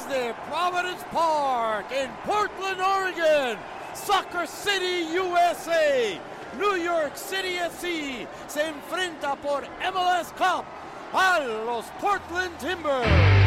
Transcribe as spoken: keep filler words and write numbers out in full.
desde Providence Park en Portland, Oregon. Soccer City, U S A. New York City F C se enfrenta por M L S Cup a los Portland Timbers.